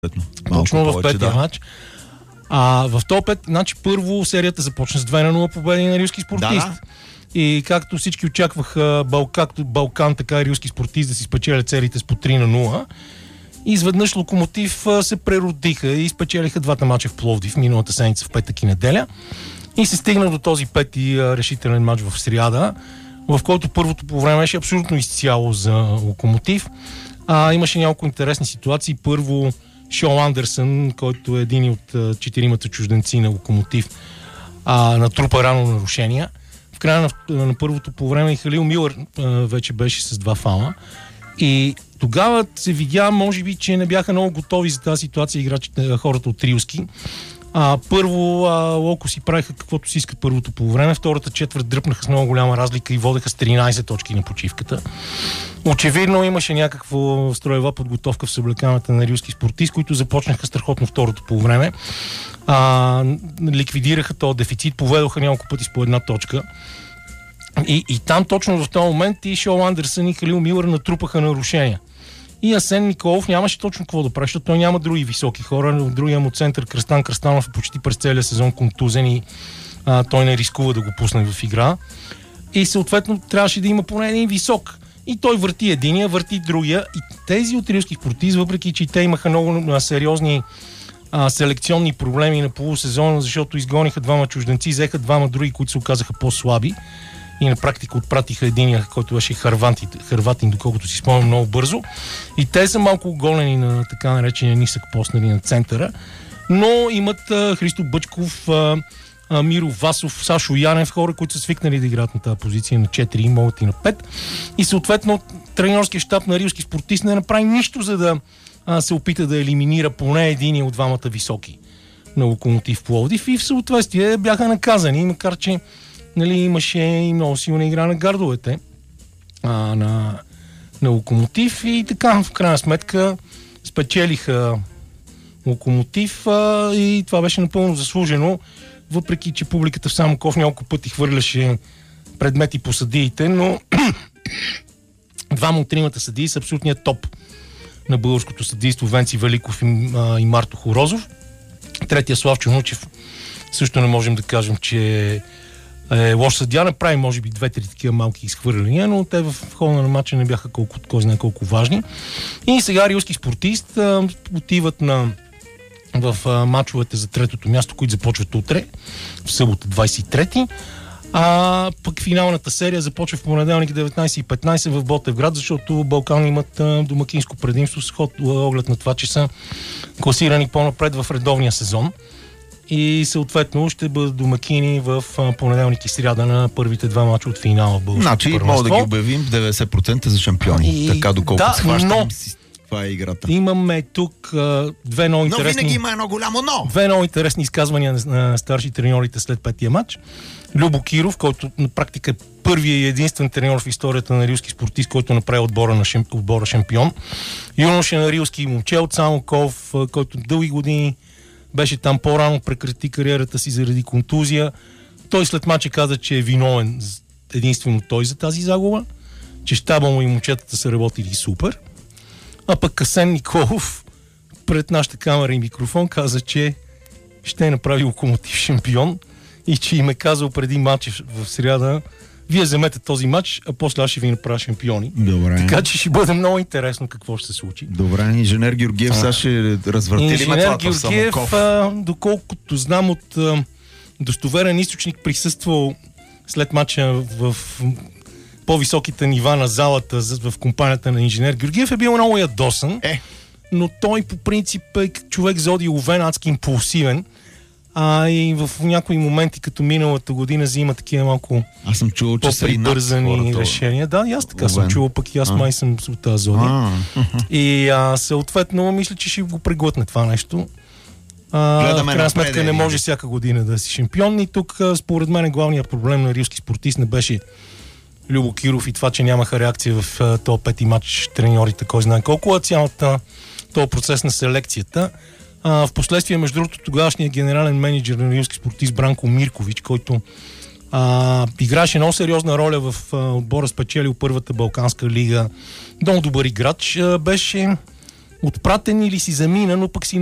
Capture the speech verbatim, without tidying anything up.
Точно в повече, петия да. матч. А в топ пет, значи първо серията започна с две на нула победи на рилски спортист. Да, да. И както всички очакваха Балкан, Балкан, така и рилски спортист да си спечелят сериите с по три на нула. И изведнъж Локомотив се преродиха и спечелиха двата мача в Пловдив миналата седмица в петък и неделя. И се стигна до този пети решителен мач в сряда, в който първото по време беше абсолютно изцяло за Локомотив. А, имаше няколко интересни ситуации. Първо, Шоу Андерсън, който е един от четиримата чужденци на Локомотив, а, натрупа рано нарушения. В края на, на първото по време и Халил Милър а, вече беше с два фала. И тогава се видя, може би, че не бяха много готови за тази ситуация играчите, хората от Рилски. А, първо а, Локо си правиха каквото си искат първото по време, втората четвърт дръпнаха с много голяма разлика и водеха с тринайсет точки на почивката. Очевидно имаше някаква строева подготовка в съблеканата на рилски спортист, които започнаха страхотно второто по време. А, ликвидираха този дефицит, поведоха няколко пъти с по една точка. И, и там точно в този момент и Шоу Андерсън и Халил Милър натрупаха нарушения. И Асен Николов нямаше точно какво да прави, защото той няма други високи хора. В другия му център Кръстан Кръстанов е почти през целия сезон контузен и а, той не рискува да го пусне в игра. И съответно трябваше да има поне един висок. И той върти единия, върти другия. И тези от рилски спортист, въпреки че те имаха много сериозни а, селекционни проблеми на полусезона, защото изгониха двама чужденци, взеха двама други, които се оказаха по-слаби. И на практика отпратиха единия, който беше Харватин, Харватин, доколкото си спомням, много бързо. И те са малко оголени на така наречения нисък пост на центъра. Но имат а, Христо Бъчков, а, а, Миро Васов, Сашо Янев, хора, които са свикнали да играят на тази позиция на четири, могат и на пет. И съответно треньорския щаб на рилски спортист не направи нищо, за да а, се опита да елиминира поне единия от двамата високи на Локомотив Пловдив. И в съответствие бяха наказани, макар че нали, имаше и много силна игра на гардовете а, на, на Локомотив и така, в крайна сметка спечелиха Локомотив а, и това беше напълно заслужено, въпреки че публиката в Самоков няколко пъти хвърляше предмети по съдиите, но двама от тримата съдии са абсолютният топ на българското съдийство, Венци Великов и, а, и Марто Хорозов. Третия Славчо Нучев също не можем да кажем, че е лош съдия, не прави може би две-три такива малки изхвърляния, но те в хода на матча не бяха колко, кой знае колко важни. И сега рилски спортист а, отиват на, в а, матчовете за третото място, които започват утре, в събота двайсет и трети. А пък финалната серия започва в понеделник деветнайсет и петнайсет в Ботевград, защото Балкан имат а, домакинско предимство с ход, оглед на това, че са класирани по-напред в редовния сезон. И съответно ще бъдат домакини в понеделник и сряда на първите два мача от финала в българското значи, първенство. може да ги обявим деветдесет процента за шампиони. И... така доколко да, схващам но... си това е играта. Имаме тук а, две много интересни... Но винаги има едно голямо но! Две много интересни изказвания на, на старши треньорите след петия матч. Любо Киров, който на практика е първият и единствен треньор в историята на рилски спортист, който направи отбора на шемп... отбора шампион. Юноше на рилски момче от Самоков, който дълги години беше там по-рано, прекрати кариерата си заради контузия. Той след мача каза, че е виновен единствено той за тази загуба, че щаба му и момчетата са работили супер. А пък Асен Николов пред нашата камера и микрофон каза, че ще е направи Локомотив шампион и че им е казал преди матча в сряда: вие вземете този матч, а после аз ще ви направя шампиони. Добре. Така че ще бъде много интересно какво ще се случи. Добре, инженер Георгиев сега ще развърти ли инженер Георгиев, а, доколкото знам от а, достоверен източник, присъствал след матча в, в по-високите нива на залата в компанията на инженер Георгиев, е бил много ядосан, е. но той по принцип е човек заодиловен, адски импулсивен. А и в някои моменти, като миналата година, взима такива малко аз съм чувал, че са и по-прибързани решения. Да, и аз така съм чувал, пък и аз а. май съм от тази зодия. И а, съответно, мисля, че ще го преглътне това нещо. А, в крайна сметка не може всяка година да си шампион. И тук, според мен, главният проблем на рилски спортист не беше Любо Киров и това, че нямаха реакция в този пети матч треньорите, кой знае колко, а цялата този процес на селекцията. А, в последствие, между другото, тогавашният генерален менеджер на рилски спортист Бранко Миркович, който а, играше много сериозна роля в а, отбора, спечелил първата Балканска лига, много добър играч, а, беше отпратен или си замина, но пък си